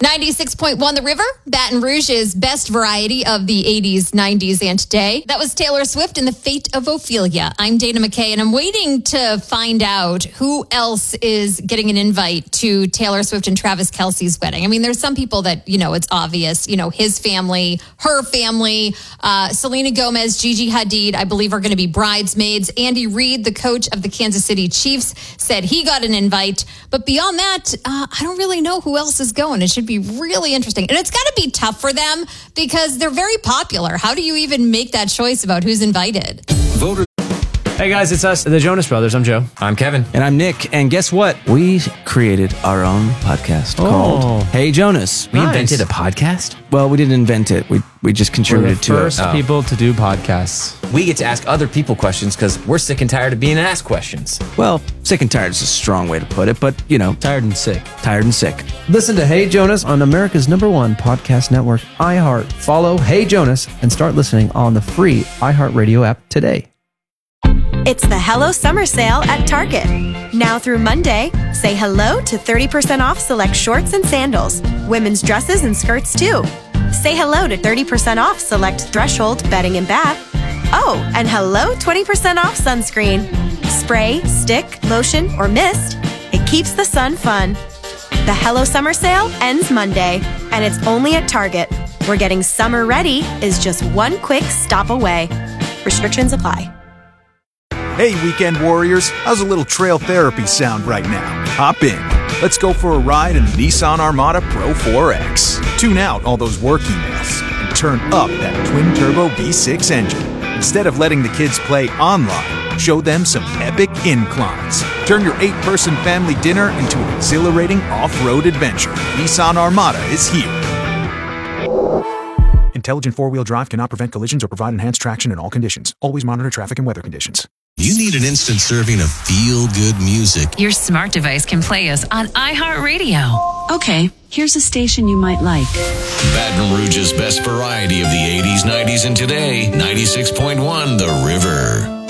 96.1 The River, Baton Rouge's best variety of the 80s, 90s, and today. That was Taylor Swift and The Fate of Ophelia. I'm Dana McKay, and I'm waiting to find out who else is getting an invite to Taylor Swift and Travis Kelce's wedding. I mean, there's some people that, it's obvious, his family, her family, Selena Gomez, Gigi Hadid, I believe are going to be bridesmaids. Andy Reid, the coach of the Kansas City Chiefs, said he got an invite. But beyond that, I don't really know who else is going. It should be really interesting. And it's got to be tough for them because they're very popular. How do you even make that choice about who's invited? Hey guys, it's us, the Jonas Brothers. I'm Joe. I'm Kevin. And I'm Nick. And guess what? We created our own podcast called Hey Jonas. We invented a podcast? Well, we didn't invent it. We just contributed to it. We're the first people to do podcasts. We get to ask other people questions because we're sick and tired of being asked questions. Well, sick and tired is a strong way to put it, but, Tired and sick. tired and sick. Listen to Hey Jonas on America's #1 podcast network, iHeart. Follow Hey Jonas and start listening on the free iHeartRadio app today. It's the Hello Summer Sale at Target. Now through Monday, say hello to 30% off select shorts and sandals, women's dresses and skirts too. Say hello to 30% off select Threshold bedding and bath. Oh, and hello 20% off sunscreen. Spray, stick, lotion, or mist. It keeps the sun fun. The Hello Summer Sale ends Monday, and it's only at Target, where getting summer ready is just one quick stop away. Restrictions apply. Hey, weekend warriors, how's a little trail therapy sound right now? Hop in. Let's go for a ride in the Nissan Armada Pro 4X. Tune out all those work emails and turn up that twin-turbo V6 engine. Instead of letting the kids play online, show them some epic inclines. Turn your 8-person family dinner into an exhilarating off-road adventure. Nissan Armada is here. Intelligent four-wheel drive cannot prevent collisions or provide enhanced traction in all conditions. Always monitor traffic and weather conditions. You need an instant serving of feel-good music. Your smart device can play us on iHeartRadio. Okay, here's a station you might like. Baton Rouge's best variety of the 80s, 90s, and today, 96.1 The River.